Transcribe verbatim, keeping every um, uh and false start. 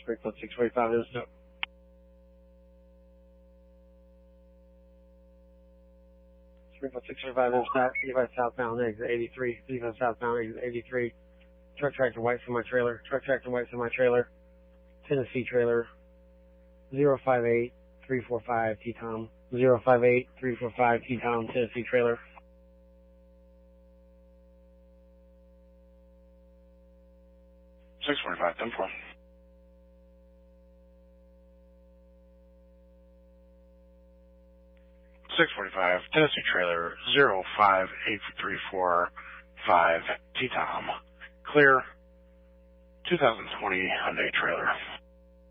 Springfield six forty-five is no. Springfield six forty-five is not. Levi southbound exit eighty-three. Levi southbound exit eighty-three. Truck tractor white for my trailer. Truck tractor white for my trailer. Tennessee trailer. zero five eight three four five T-Tom. zero five eight three four five T-Tom, Tennessee trailer. six forty-five, ten four. six forty-five, Tennessee trailer, zero five eight three four five T-Tom. Clear, two thousand twenty Hyundai trailer.